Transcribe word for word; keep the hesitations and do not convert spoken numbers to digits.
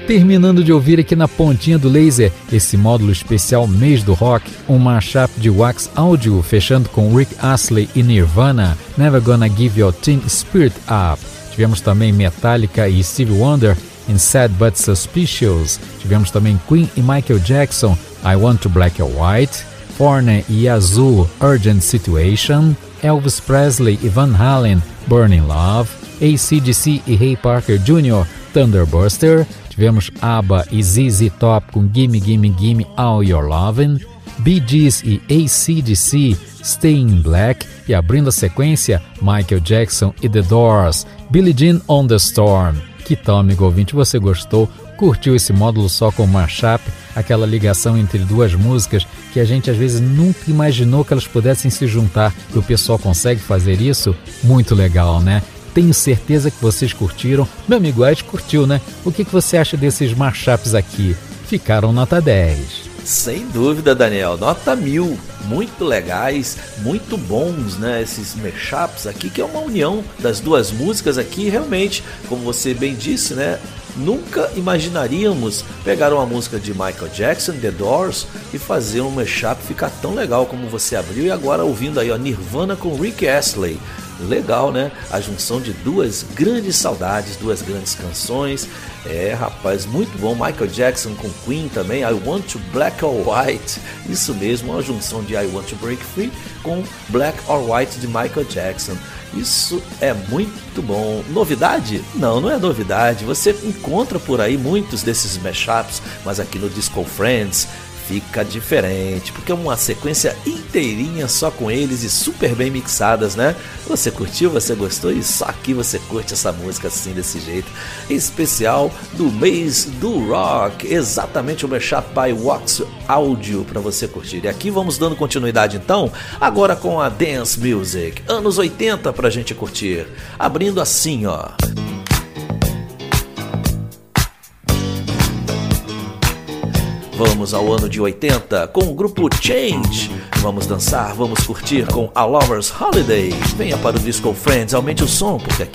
Terminando de ouvir aqui na pontinha do laser esse módulo especial Mês do Rock, um mashup de Wax Audio, fechando com Rick Astley e Nirvana, Never Gonna Give Your Teen Spirit Up. Tivemos também Metallica e Stevie Wonder em Sad But Suspicious. Tivemos também Queen e Michael Jackson, I Want to Black or White. Foreigner e Yazoo, Urgent Situation. Elvis Presley e Van Halen, Burning Love. A C D C e Ray Parker Júnior, Thunderbuster. Tivemos ABBA e Z Z Top com Gimme Gimme Gimme All Your Lovin', Bee Gees e A C D C, Stay in Black, e abrindo a sequência, Michael Jackson e The Doors, Billie Jean on the Storm. Que tal, amigo ouvinte, você gostou? Curtiu esse módulo só com mashup, aquela ligação entre duas músicas que a gente às vezes nunca imaginou que elas pudessem se juntar, e o pessoal consegue fazer isso? Muito legal, né? Tenho certeza que vocês curtiram. Meu amigo Ed curtiu, né? O que, que você acha desses mashups aqui? Ficaram nota dez. Sem dúvida, Daniel. Nota mil. Muito legais, muito bons, né? Esses mashups aqui, que é uma união das duas músicas aqui. Realmente, como você bem disse, né? Nunca imaginaríamos pegar uma música de Michael Jackson, The Doors, e fazer um mashup ficar tão legal como você abriu. E agora ouvindo aí, ó, Nirvana com Rick Astley. Legal, né? A junção de duas grandes saudades, duas grandes canções. É, rapaz, muito bom. Michael Jackson com Queen também, I Want to Black or White. Isso mesmo, uma junção de I Want to Break Free com Black or White de Michael Jackson. Isso é muito bom. Novidade? Não, não é novidade. Você encontra por aí muitos desses mashups, mas aqui no Disco Friends fica diferente, porque é uma sequência inteirinha só com eles e super bem mixadas, né? Você curtiu? Você gostou? E só aqui você curte essa música assim, desse jeito. Especial do mês do rock, exatamente o mashup by Wax Audio para você curtir. E aqui vamos dando continuidade então, agora com a Dance Music, anos oitenta pra gente curtir. Abrindo assim, ó. Vamos ao ano de oitenta com o grupo Change. Vamos dançar, vamos curtir com A Lover's Holiday. Venha para o Disco Friends, aumente o som, porque aqui